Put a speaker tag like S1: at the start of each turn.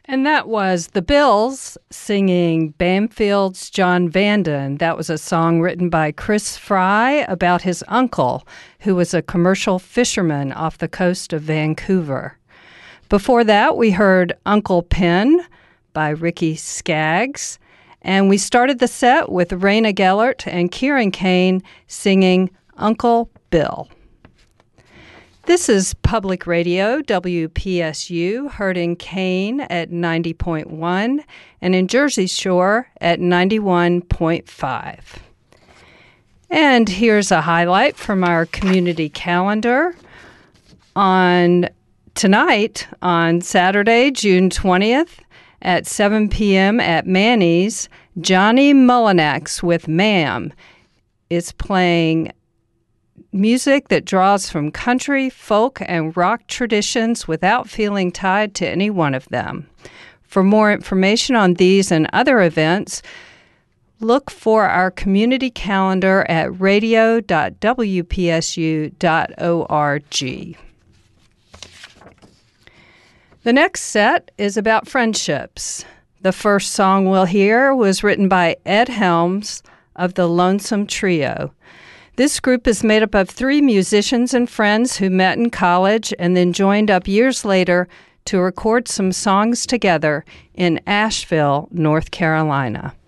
S1: And that was the Bills singing Bamfield's John Vanden. That was a song written by Chris Fry about his uncle, who was a commercial fisherman off the coast of Vancouver. Before that, we heard Uncle Pen by Ricky Skaggs. And we started the set with Raina Gellert and Kieran Kane singing Uncle Bill. This is Public Radio, WPSU, heard in Kane at 90.1 and in Jersey Shore at 91.5. And here's a highlight from our community calendar. Tonight, on Saturday, June 20th, at 7 p.m. at Manny's, Johnny Mullinax with Ma'am is playing music that draws from country, folk, and rock traditions without feeling tied to any one of them. For more information on these and other events, look for our community calendar at radio.wpsu.org. The next set is about friendships. The first song we'll hear was written by Ed Helms of the Lonesome Trio. This group is made up of 3 musicians and friends who met in college and then joined up years later to record some songs together in Asheville, North Carolina.